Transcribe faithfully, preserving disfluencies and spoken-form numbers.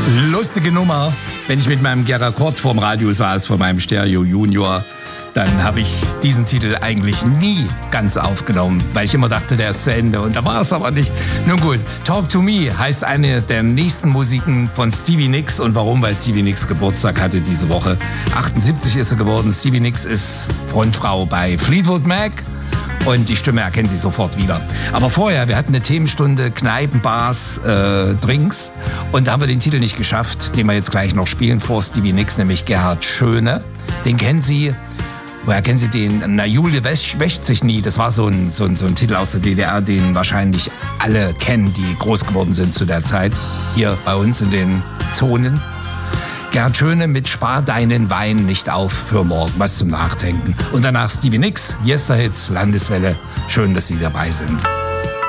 Lustige Nummer. Wenn ich mit meinem Geracord vorm Radio saß, vor meinem Stereo Junior, dann habe ich diesen Titel eigentlich nie ganz aufgenommen, weil ich immer dachte, der ist zu Ende. Und da war es aber nicht. Nun gut, Talk to Me heißt eine der nächsten Musiken von Stevie Nicks. Und warum? Weil Stevie Nicks Geburtstag hatte diese Woche. achtundsiebzig ist er geworden. Stevie Nicks ist Frontfrau bei Fleetwood Mac. Und die Stimme erkennen Sie sofort wieder. Aber vorher, wir hatten eine Themenstunde, Kneipen, Bars, äh, Drinks. Und da haben wir den Titel nicht geschafft, den wir jetzt gleich noch spielen vor Stevie Nicks, nämlich Gerhard Schöne. Den kennen Sie. Woher kennen Sie den? Na, Julie wäscht, wäscht sich nie. Das war so ein, so, ein, so ein Titel aus der D D R, den wahrscheinlich alle kennen, die groß geworden sind zu der Zeit. Hier bei uns in den Zonen. Gerhard Schöne mit Spar deinen Wein nicht auf für morgen. Was zum Nachdenken. Und danach Stevie Nicks, Yesterhits, Landeswelle. Schön, dass Sie dabei sind.